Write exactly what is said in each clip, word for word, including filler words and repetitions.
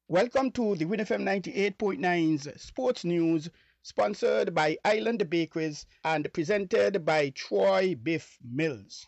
Welcome to the Win F M ninety-eight point nine's Sports News, sponsored by Island Bakeries and presented by Troy Biff Mills.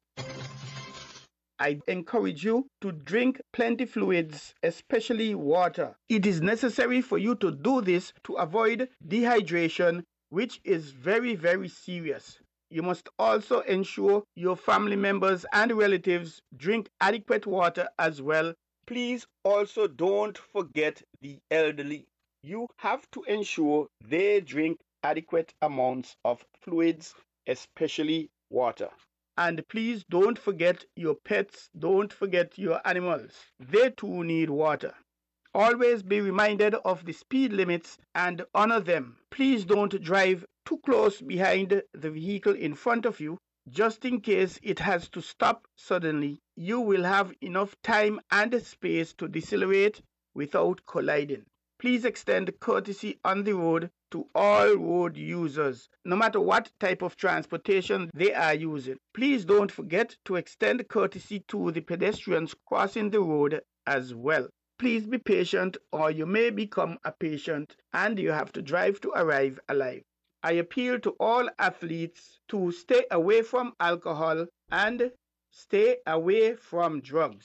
I encourage you to drink plenty fluids, especially water. It is necessary for you to do this to avoid dehydration, which is very, very serious. You must also ensure your family members and relatives drink adequate water as well. Please also don't forget the elderly. You have to ensure they drink adequate amounts of fluids, especially water. And please don't forget your pets, don't forget your animals. They too need water. Always be reminded of the speed limits and honor them. Please don't drive too close behind the vehicle in front of you. Just in case it has to stop suddenly, you will have enough time and space to decelerate without colliding. Please extend courtesy on the road to all road users, no matter what type of transportation they are using. Please don't forget to extend courtesy to the pedestrians crossing the road as well. Please be patient, or you may become a patient and you have to drive to arrive alive. I appeal to all athletes to stay away from alcohol and stay away from drugs.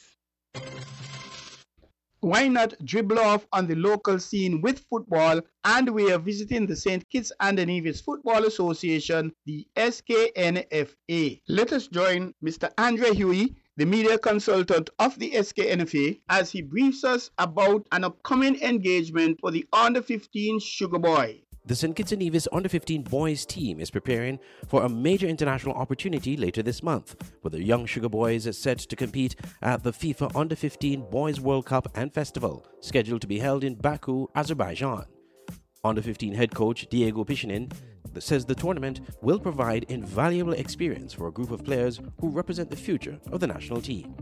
Why not dribble off on the local scene with football? And we are visiting the Saint Kitts and Nevis Football Association, the S K N F A. Let us join Mister Andre Huey, the media consultant of the S K N F A, as he briefs us about an upcoming engagement for the under fifteen Sugar Boy. The Saint Kitts and Nevis under fifteen boys team is preparing for a major international opportunity later this month, with the young Sugar Boys set to compete at the FIFA under fifteen Boys World Cup and Festival, scheduled to be held in Baku, Azerbaijan. under fifteen head coach Diego Pichinin says the tournament will provide invaluable experience for a group of players who represent the future of the national team.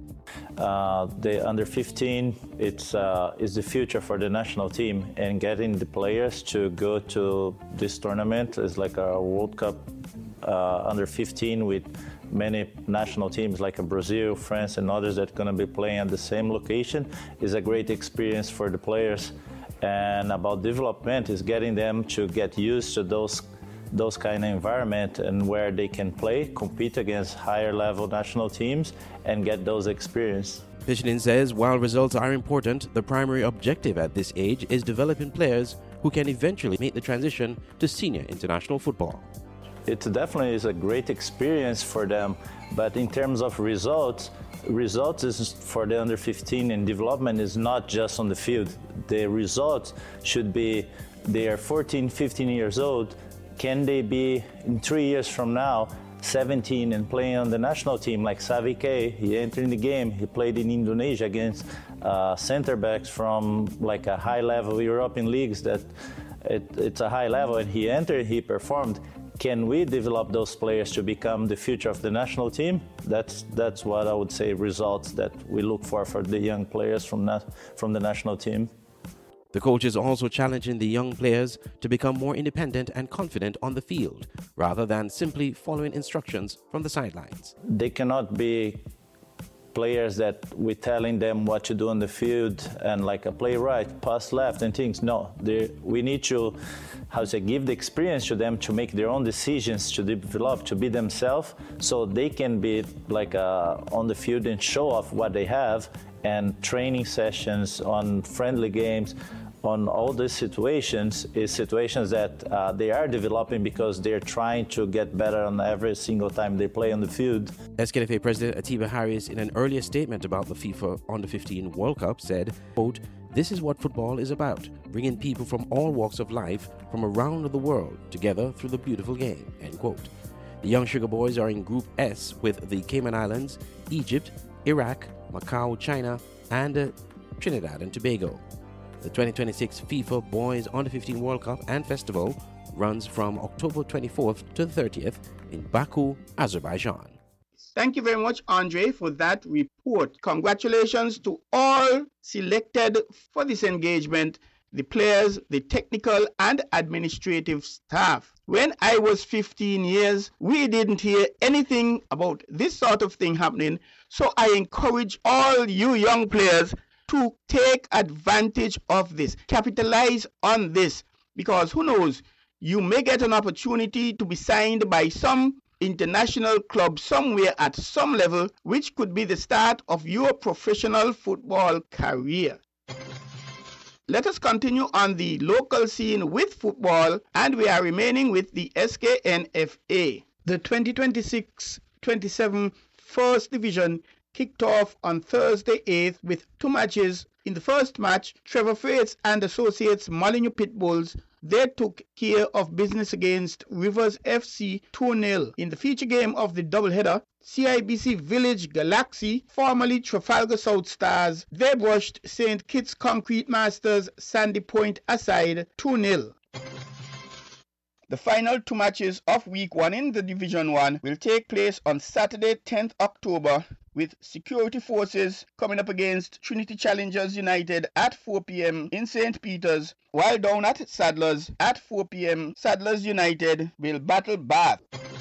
Uh, the under fifteen it's uh, is the future for the national team, and getting the players to go to this tournament is like a World Cup uh, under fifteen with many national teams like Brazil, France, and others that are going to be playing at the same location is a great experience for the players. And about development is getting them to get used to those those kind of environment and where they can play, compete against higher level national teams and get those experience. Pichinin says while results are important, the primary objective at this age is developing players who can eventually make the transition to senior international football. It definitely is a great experience for them, but in terms of results, results is for the under fifteen, and development is not just on the field. The results should be they are fourteen, fifteen years old. Can they be in three years from now seventeen and playing on the national team like Savi K? He entered in the game. He played in Indonesia against uh, center backs from like a high level European leagues that it, it's a high level, and he entered, he performed. Can we develop those players to become the future of the national team? That's that's what I would say results that we look for for the young players from na- from the national team. The coach is also challenging the young players to become more independent and confident on the field, rather than simply following instructions from the sidelines. They cannot be players that we're telling them what to do on the field and like a play right, pass left and things. No, we need to, how to say, give the experience to them to make their own decisions, to develop, to be themselves, so they can be like uh, on the field and show off what they have, and training sessions on friendly games, on all these situations is situations that uh, they are developing because they're trying to get better on every single time they play on the field. S K N F A President Atiba Harris, in an earlier statement about the FIFA under fifteen World Cup, said, quote, "This is what football is about, bringing people from all walks of life from around the world together through the beautiful game," end quote. The young Sugar Boys are in Group S with the Cayman Islands, Egypt, Iraq, Macau, China, and uh, Trinidad and Tobago. The twenty twenty-six FIFA Boys under fifteen World Cup and Festival runs from October twenty-fourth to the thirtieth in Baku, Azerbaijan. Thank you very much, Andre, for that report. Congratulations to all selected for this engagement, the players, the technical and administrative staff. When I was fifteen years, we didn't hear anything about this sort of thing happening. So I encourage all you young players to take advantage of this, capitalize on this, because who knows, you may get an opportunity to be signed by some international club somewhere at some level, which could be the start of your professional football career. Let us continue on the local scene with football, and we are remaining with the S K N F A. The twenty twenty-six twenty-seven First Division kicked off on Thursday eighth with two matches. In the first match, Trevor Fates and Associates Molineux Pitbulls, they took care of business against Rivers F C two nil. In the feature game of the doubleheader, C I B C Village Galaxy, formerly Trafalgar South Stars, they brushed Saint Kitts Concrete Masters Sandy Point aside two nil. The final two matches of week one in the Division one will take place on Saturday tenth October, with Security Forces coming up against Trinity Challengers United at four p m in Saint Peter's, while down at Sadlers at four p m Sadlers United will battle Bath.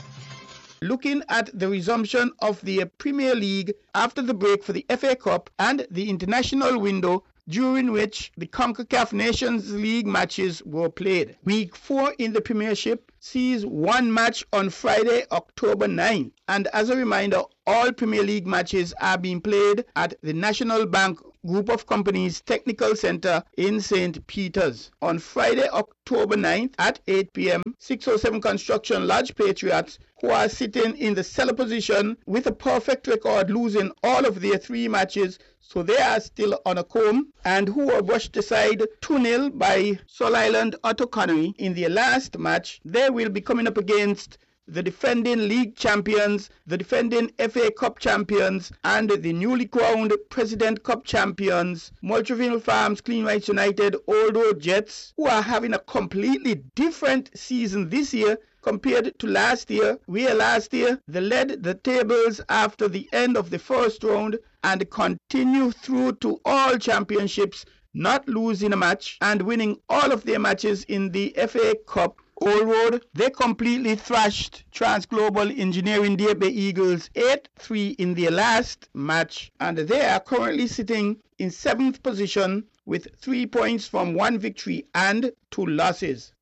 Looking at the resumption of the Premier League after the break for the F A Cup and the international window, during which the CONCACAF Nations League matches were played. Week four in the Premiership sees one match on Friday, October ninth. And as a reminder, all Premier League matches are being played at the National Bank Group of Companies Technical Center in Saint Peter's. On Friday, October ninth at eight p m, six oh seven Construction Lodge Patriots, who are sitting in the cellar position with a perfect record, losing all of their three matches, so they are still on a comb, and who were brushed aside two nil by Sol Island Otto Connery in their last match. They will be coming up against the defending league champions, the defending F A Cup champions, and the newly crowned President Cup champions, Moultrie Farms Clean Rights United Old Road Jets, who are having a completely different season this year compared to last year, where last year they led the tables after the end of the first round and continue through to all championships, not losing a match and winning all of their matches in the F A Cup. Old Road, they completely thrashed Transglobal Engineering Deer Bay Eagles eight three in their last match, and they are currently sitting in seventh position with three points from one victory and two losses.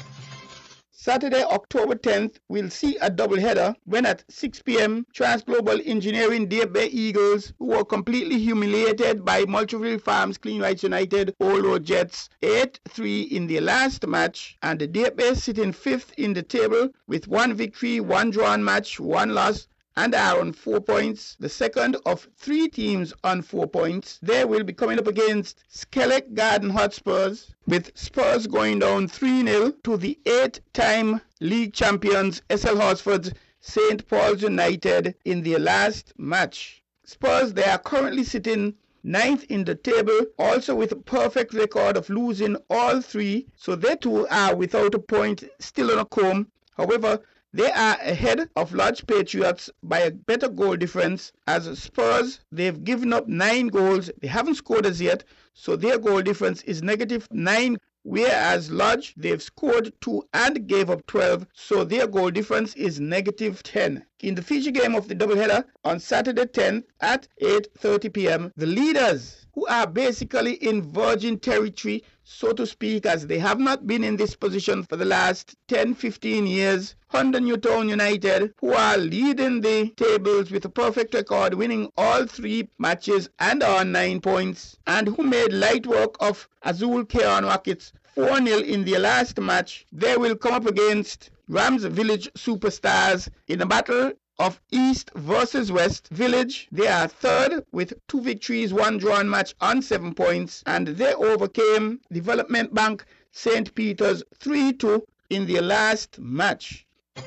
Saturday, October tenth, we'll see a doubleheader when at six p m Transglobal Engineering Deer Bay Eagles, who were completely humiliated by Moultrie Farms Clean Rights United Old Road Jets eight three in their last match, and the Deer Bay sitting fifth in the table with one victory, one drawn match, one loss, and are on four points, the second of three teams on four points. They will be coming up against Skellig Garden Hotspurs, with Spurs going down three nil to the eight-time league champions S L Horsford's Saint Paul's United in their last match. Spurs, they are currently sitting ninth in the table, also with a perfect record of losing all three, so they too are without a point, still on a comb. However, they are ahead of Lodge Patriots by a better goal difference, as Spurs, they've given up nine goals. They haven't scored as yet, so their goal difference is negative nine, whereas Lodge, they've scored two and gave up twelve, so their goal difference is negative ten. In the feature game of the doubleheader on Saturday tenth at eight thirty p m, the leaders, who are basically in virgin territory, so to speak, as they have not been in this position for the last ten fifteen years, Honda Newtown United, who are leading the tables with a perfect record, winning all three matches and on nine points, and who made light work of Azul Keon Rockets four nil in their last match. They will come up against Rams Village Superstars in a battle of East versus West. Village, they are third with two victories, one drawn match on seven points, and they overcame Development Bank Saint Peter's three two in their last match.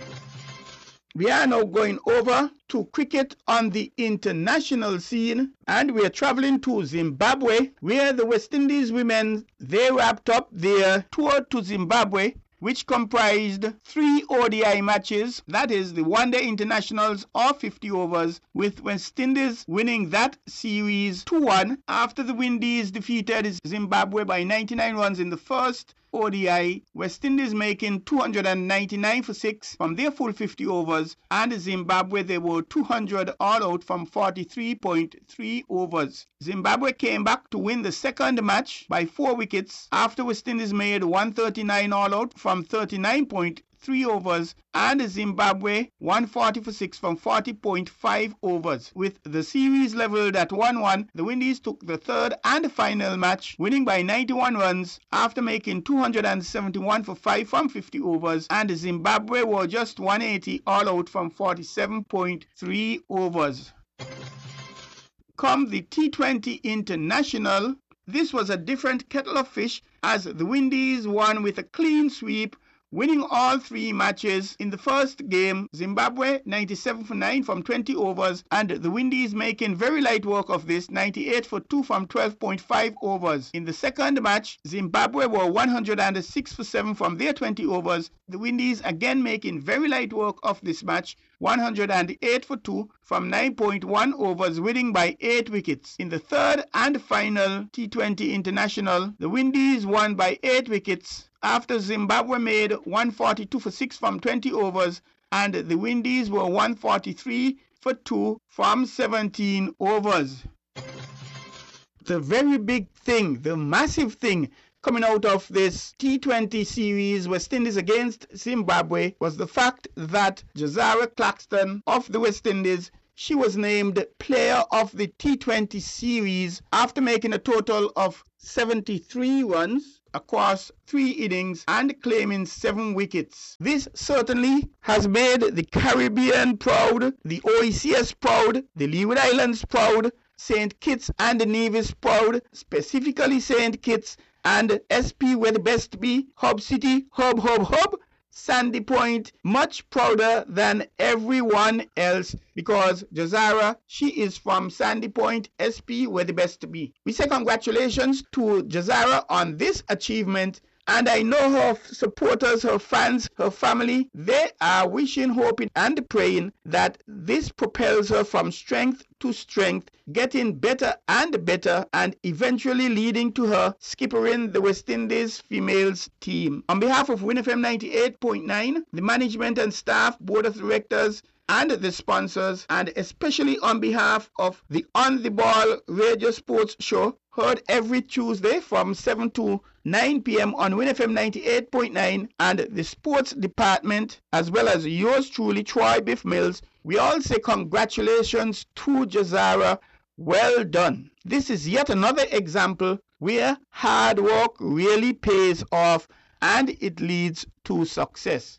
We are now going over to cricket on the international scene, and we are traveling to Zimbabwe, where the West Indies women, they wrapped up their tour to Zimbabwe, which comprised three O D I matches, that is the one-day internationals of fifty overs, with West Indies winning that series two one after the Windies defeated Zimbabwe by ninety-nine runs in the first O D I, West Indies making two hundred ninety-nine for six from their full fifty overs, and Zimbabwe they were two hundred all out from forty-three point three overs. Zimbabwe came back to win the second match by four wickets after West Indies made one thirty-nine all out from thirty-nine point three overs, and Zimbabwe one forty for six from forty point five overs. With the series leveled at one one, the Windies took the third and final match, winning by ninety-one runs after making two hundred seventy-one for five from fifty overs, and Zimbabwe were just one eighty all out from forty-seven point three overs. Come the T twenty International, this was a different kettle of fish as the Windies won with a clean sweep, winning all three matches. In the first game, Zimbabwe ninety-seven for nine from twenty overs, and the Windies making very light work of this, ninety-eight for two from twelve point five overs. In the second match, Zimbabwe were one hundred six for seven from their twenty overs. The Windies again making very light work of this match, one hundred eight for two from nine point one overs, winning by eight wickets. In the third and final T twenty International, the Windies won by eight wickets after Zimbabwe made one forty-two for six from twenty overs, and the Windies were one forty-three for two from seventeen overs. The very big thing, the massive thing coming out of this T twenty series, West Indies against Zimbabwe, was the fact that Jazara Claxton of the West Indies, she was named player of the T twenty series after making a total of seventy-three runs across three innings and claiming seven wickets. This certainly has made the Caribbean proud, the O E C S proud, the Leeward Islands proud, Saint Kitts and Nevis proud, specifically Saint Kitts and S P where the best be, Hub City, Hub, Hub, Hub, Sandy Point, much prouder than everyone else because Jazara, she is from Sandy Point, S P where the best be. We say congratulations to Jazara on this achievement, and I know her supporters, her fans, her family, they are wishing, hoping and praying that this propels her from strength to strength, getting better and better, and eventually leading to her skippering the West Indies females team. On behalf of Win F M ninety-eight point nine, the management and staff, board of directors, and the sponsors, and especially on behalf of the On the Ball Radio Sports Show, heard every Tuesday from seven to nine p.m. on Win F M ninety-eight point nine, and the sports department, as well as yours truly, Troy Biff Mills, we all say congratulations to Jazara. Well done. This is yet another example where hard work really pays off and it leads to success.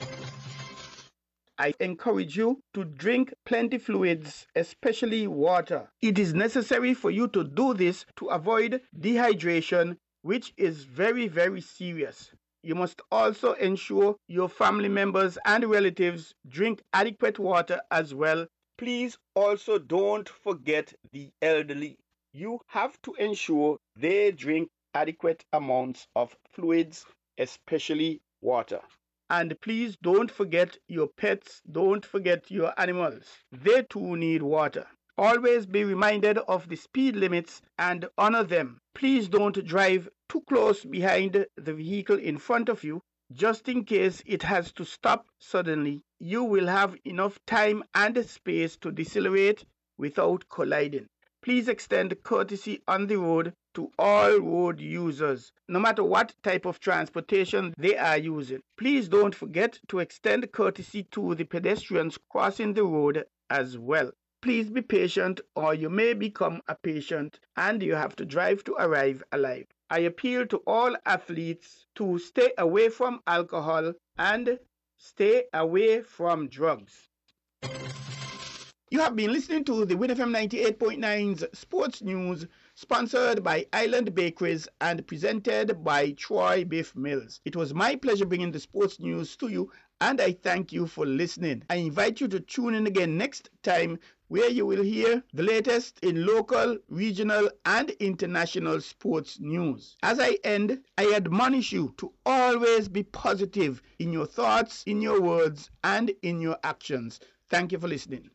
I encourage you to drink plenty fluids, especially water. It is necessary for you to do this to avoid dehydration, which is very, very serious. You must also ensure your family members and relatives drink adequate water as well. Please also don't forget the elderly. You have to ensure they drink adequate amounts of fluids, especially water. And please don't forget your pets, don't forget your animals. They too need water. Always be reminded of the speed limits and honor them. Please don't drive too close behind the vehicle in front of you, just in case it has to stop suddenly. You will have enough time and space to decelerate without colliding. Please extend courtesy on the road to all road users, no matter what type of transportation they are using. Please don't forget to extend courtesy to the pedestrians crossing the road as well. Please be patient, or you may become a patient and you have to drive to arrive alive. I appeal to all athletes to stay away from alcohol and stay away from drugs. You have been listening to the Win F M ninety-eight point nine's Sports News, sponsored by Island Bakeries and presented by Troy Biff Mills. It was my pleasure bringing the sports news to you, and I thank you for listening. I invite you to tune in again next time, where you will hear the latest in local, regional, and international sports news. As I end, I admonish you to always be positive in your thoughts, in your words, and in your actions. Thank you for listening.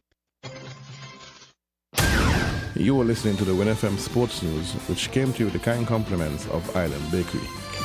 You were listening to the Win F M Sports News, which came to you with the kind compliments of Island Bakery.